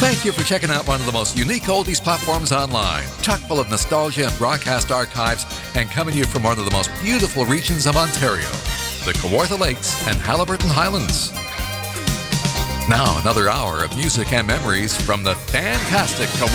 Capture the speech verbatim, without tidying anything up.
Thank you for checking out one of the most unique oldies platforms online, chock full of nostalgia and broadcast archives, and coming to you from one of the most beautiful regions of Ontario, the Kawartha Lakes and Haliburton Highlands. Now, another hour of music and memories from the fantastic Kawartha